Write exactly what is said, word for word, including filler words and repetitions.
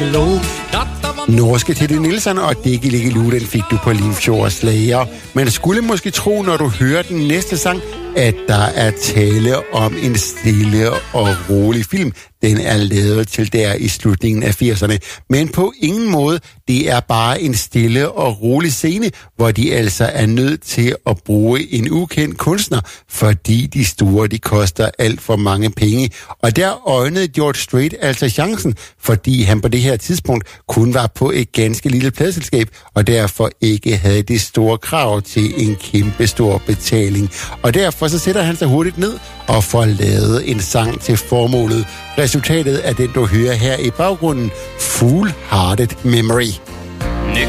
Norske Teddy Nielsen og Diggy Liggy Loo, den fik du på Limfjords Slager. Man skulle måske tro, når du hører den næste sang, at der er tale om en stille og rolig film. Den er lavet til der i slutningen af firserne. Men på ingen måde, det er bare en stille og rolig scene, hvor de altså er nødt til at bruge en ukendt kunstner, fordi de store, de koster alt for mange penge. Og der øjnede George Strait altså chancen, fordi han på det her tidspunkt kun var på et ganske lille pladeselskab, og derfor ikke havde det store krav til en kæmpe stor betaling. Og derfor så sætter han sig hurtigt ned og får lavet en sang til formålet. Resultatet er den, du hører her i baggrunden, Foolhardy Memory.